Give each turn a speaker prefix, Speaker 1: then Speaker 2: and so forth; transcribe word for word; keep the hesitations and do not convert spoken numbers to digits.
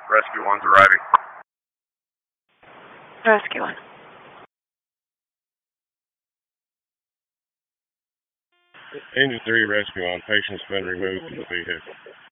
Speaker 1: Rescue one's arriving.
Speaker 2: Rescue one.
Speaker 3: Engine three, rescue on. Patient's been removed from the vehicle.